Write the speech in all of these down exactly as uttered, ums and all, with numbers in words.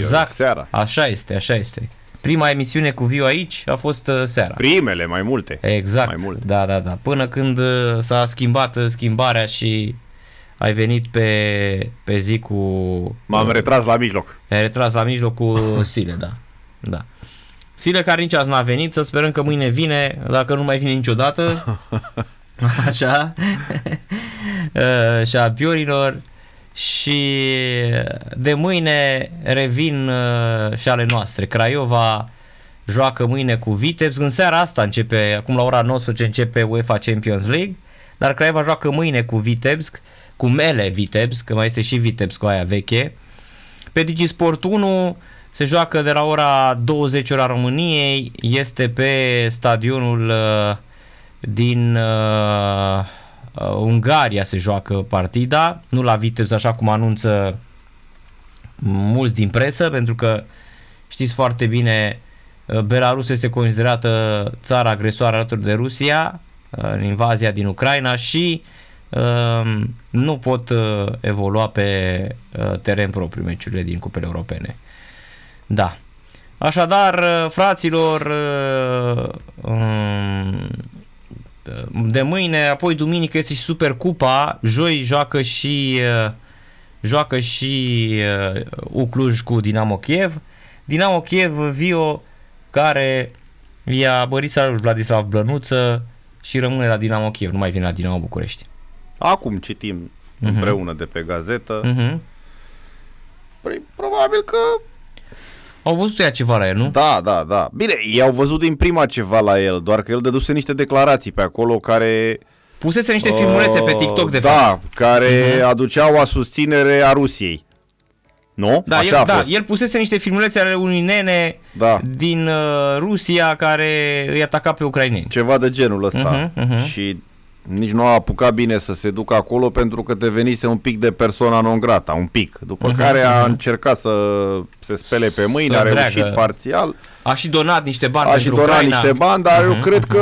exact, seara. Așa este, așa este. Prima emisiune cu Viu aici a fost uh, seara. Primele, mai multe. Exact, mai multe. da, da, da. Până când uh, s-a schimbat uh, schimbarea și ai venit pe, pe zi cu... M-am uh, retras la mijloc. Ai retras la mijloc cu Sile, da. Da. Sile care nici azi n-a venit, să sperăm că mâine vine, dacă nu mai vine niciodată. Așa. uh, și a Piorilor. Și de mâine revin uh, și ale noastre. Craiova joacă mâine cu Vitebsk. În seara asta începe, acum la ora nouăsprezece începe UEFA Champions League, dar Craiova joacă mâine cu Vitebsk, cu Mele Vitebsk, că mai este și Vitebsk cu aia veche. Pe DigiSport unu se joacă de la ora douăzeci ora României, este pe stadionul uh, din uh, uh, Ungaria se joacă partida, nu la Vitebsk așa cum anunță mulți din presă, pentru că știți foarte bine, Belarus este considerată țara agresoară alături de Rusia în invazia din Ucraina și uh, nu pot uh, evolua pe uh, teren propriu meciurile din cupele europene. Da. Așadar, uh, fraților, uh, um, de mâine, apoi duminică este și Supercupa, joi joacă și uh, joacă și uh, U Cluj cu Dinamo Kiev. Dinamo Kiev, Vio, care i-a bărit salariul Vladislav Blănuță și rămâne la Dinamo Kiev, nu mai vine la Dinamo București. Acum citim uh-huh. împreună de pe gazetă. Uh-huh. Păi, probabil că... Au văzut ea ceva la el, nu? Da, da, da. Bine, ei au văzut din prima ceva la el, doar că el dăduse niște declarații pe acolo care... Pusese niște filmulețe uh, pe TikTok, de da, fapt. Da, care uh-huh. aduceau a susținere a Rusiei. Nu? Da, Așa el, a da, fost. el pusese niște filmulețe ale unui nene da. din uh, Rusia care îi ataca pe ucraineni. Ceva de genul ăsta. Uh-huh, uh-huh. Și nici nu a apucat bine să se ducă acolo pentru că devenise un pic de persona non grata, un pic. După uh-huh, care a uh-huh. încercat să se spele pe mâini, să a reușit dreagă. parțial. A și donat niște bani a pentru și donat Ucraina. niște bani, dar uh-huh, eu cred uh-huh. că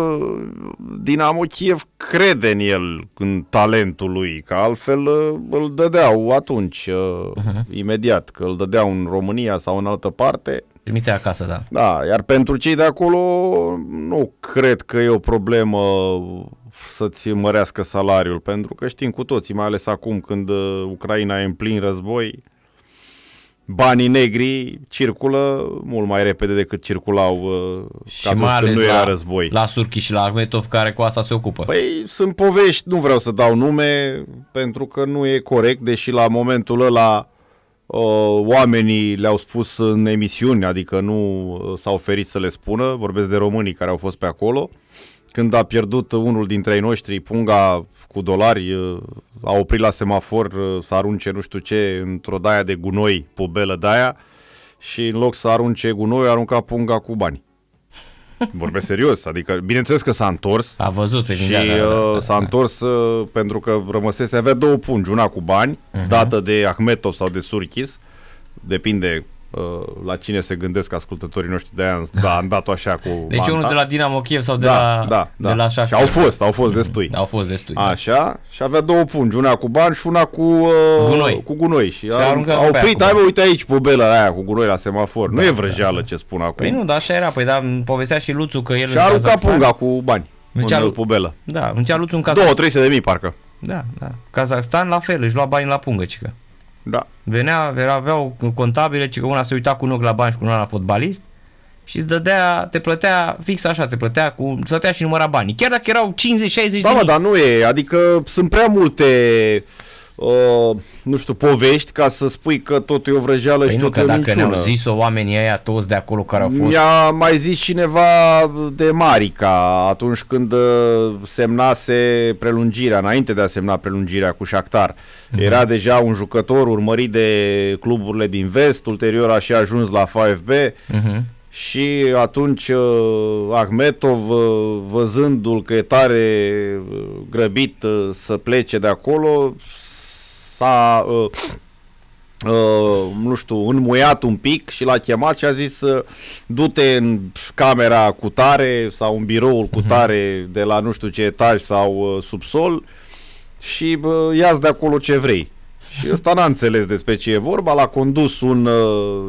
Dinamo Kiev crede în el, în talentul lui, că altfel îl dădeau atunci, uh-huh. imediat, că îl dădeau în România sau în altă parte. Trimitea acasă, da. Da, iar pentru cei de acolo nu cred că e o problemă să-ți mărească salariul, pentru că știm cu toții, mai ales acum când Ucraina e în plin război, banii negri circulă mult mai repede decât circulau și mai ales când nu era la, război. La Surchi și la Ahmetov, care cu asta se ocupă. Păi sunt povești, nu vreau să dau nume, pentru că nu e corect, deși la momentul ăla uh, oamenii le-au spus în emisiuni, adică nu s-au oferit să le spună, vorbesc de românii care au fost pe acolo. Când a pierdut unul dintre ei noștri punga cu dolari, a oprit la semafor să arunce nu știu ce într-o daia de gunoi, pubelă de-aia, și în loc să arunce gunoi, a aruncat punga cu bani. Vorbesc serios, adică bineînțeles că s-a întors. A văzut, și da, da, da, da, s-a întors uh, pentru că rămăsese, avea două pungi, una cu bani, uh-huh. dată de Ahmetov sau de Surkis, depinde la cine se gândesc ascultătorii noștri, de aia da, am dat-o așa cu Deci banta. unul de la Dinamo Kiev sau de da, la da, da. de la Shakhtar. Și au fost, au fost destui. Au fost destui. Așa, da. Și avea două pungi, una cu bani și una cu uh, gunoi. Cu gunoi. Și, și a, au oprit, hai bă, uite aici pubela aia cu gunoi la semafor. Da, nu e vrăjeală, da, ce spun acum. Păi nu, dar așa era, păi da, povestea și Luțu că el și a aruncat punga cu bani în, în pubelă. Da, încea Luțu în Kazakhstan. două trei sute de mii parcă. Da, da. Kazakhstan la fel, își lua bani la pungă, cică. Da. Venea, aveau contabile, ci că una se uita cu un ochi la bani și cu una la fotbalist și îți dădea, te plătea fix așa, te plătea cu, stătea și număra banii. Chiar dacă erau cincizeci șaizeci da, de mii. Da, dar nu e, adică sunt prea multe uh, nu știu, povești ca să spui că totul e o vrăjeală păi și totul e o minciună. Dacă ne-au zis-o oamenii ăia toți de acolo care au fost. Mi-a mai zis cineva de Marica atunci când semnase prelungirea, înainte de a semna prelungirea cu Shakhtar. Uh-huh. Era deja un jucător urmărit de cluburile din vest, ulterior a și ajuns la F F B. Uh-huh. Și atunci uh, Ahmetov, uh, văzându-l că e tare uh, grăbit uh, să plece de acolo, s-a, uh, uh, nu știu, înmuiat un pic și l-a chemat și a zis uh, du-te în camera cu tare sau în biroul cu tare de la nu știu ce etaj sau uh, subsol și uh, ia-ți de acolo ce vrei. Și ăsta n-a înțeles despre ce e vorba, l-a condus un uh,